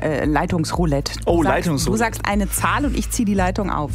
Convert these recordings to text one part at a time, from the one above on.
Leitungsroulette. Leitungsroulette. Du sagst eine Zahl und ich ziehe die Leitung auf.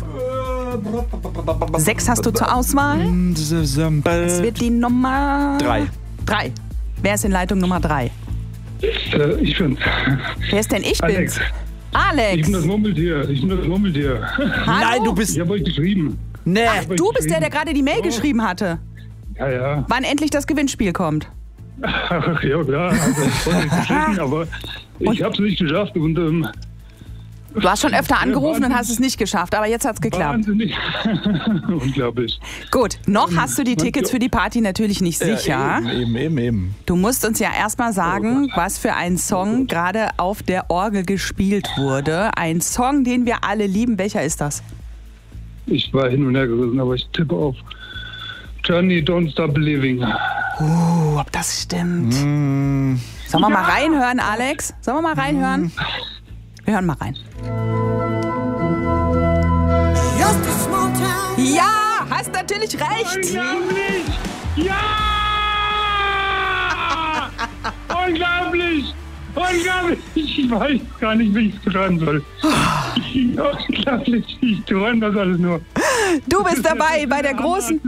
6 hast du zur Auswahl. Es wird die Nummer 3. Wer ist in Leitung Nummer 3? Ich bin's. Wer ist denn ich Alex. bin's? Alex. Ich bin das Murmeltier. Hallo? Nein, du bist... Ich habe euch geschrieben. Nee. Ach, du bist der gerade die Mail geschrieben hatte. Ja. Wann endlich das Gewinnspiel kommt. Ach, ja, klar. Also, ich wollte nicht verschicken, aber ich habe es nicht geschafft. Und, Du hast schon öfter angerufen und hast es nicht geschafft, aber jetzt hat's geklappt. Wahnsinnig. Unglaublich. Gut, noch hast du die Tickets für die Party natürlich nicht sicher. Eben. Du musst uns ja erstmal sagen, was für ein Song gerade auf der Orgel gespielt wurde. Ein Song, den wir alle lieben. Welcher ist das? Ich war hin und her gerissen, aber ich tippe auf Johnny Don't Stop Believing. Ob das stimmt. Sollen wir mal reinhören, Alex? Sollen wir mal reinhören? Wir hören mal rein. Ja, hast natürlich recht. Unglaublich! Ja! Unglaublich! Ich weiß gar nicht, wie ich es beschreiben soll. Unglaublich! Ich träume das alles nur. Du bist dabei bei der großen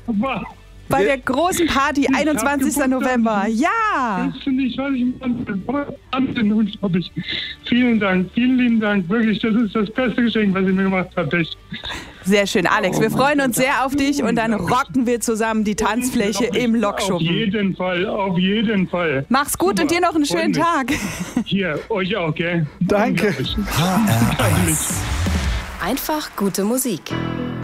Party, 21. November. Ja! Das finde ich, was ich Wahnsinn, unglaublich. Vielen Dank, vielen lieben Dank. Wirklich, das ist das beste Geschenk, was ihr mir gemacht habt. Echt. Sehr schön, Alex. Wir freuen uns sehr auf dich und dann rocken wir zusammen die Tanzfläche im Lokschuppen. Auf jeden Fall. Mach's gut. Super. Und dir noch einen schönen Tag. Hier, euch auch, gell? Danke. Einfach gute Musik.